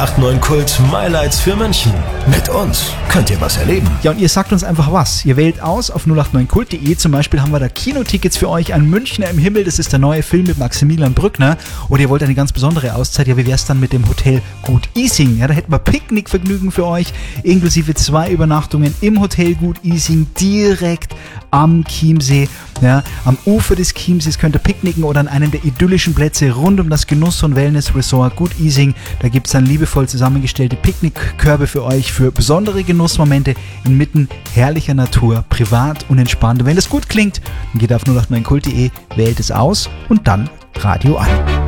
089 Kult MyLights für München. Mit uns könnt ihr was erleben. Ja, und ihr sagt uns einfach was. Ihr wählt aus auf 089kult.de. Zum Beispiel haben wir da Kinotickets für euch an Münchner im Himmel. Das ist der neue Film mit Maximilian Brückner. Oder ihr wollt eine ganz besondere Auszeit. Ja, wie wär's dann mit dem Hotel Gut Ising? Ja, da hätten wir Picknickvergnügen für euch, inklusive 2 Übernachtungen im Hotel Gut Ising direkt am Chiemsee. Ja, am Ufer des Chiemsees könnt ihr picknicken oder an einem der idyllischen Plätze rund um das Genuss- und Wellness-Resort Gut Ising. Da gibt es dann liebevoll zusammengestellte Picknickkörbe für euch für besondere Genussmomente inmitten herrlicher Natur, privat und entspannt. Und wenn das gut klingt, dann geht auf 089kult.de, wählt es aus und dann Radio an.